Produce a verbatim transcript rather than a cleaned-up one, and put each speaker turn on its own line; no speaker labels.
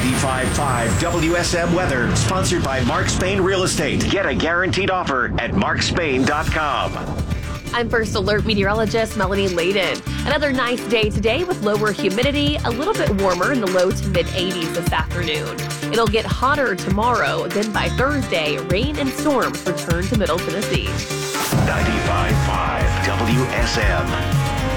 ninety-five point five W S M weather, sponsored by Mark Spain Real Estate. Get a guaranteed offer at mark spain dot com.
I'm First Alert meteorologist Melanie Layden. Another nice day today with lower humidity, a little bit warmer in the low to mid eighties this afternoon. It'll get hotter tomorrow, then by Thursday, rain and storms return to Middle Tennessee.
ninety-five point five W S M.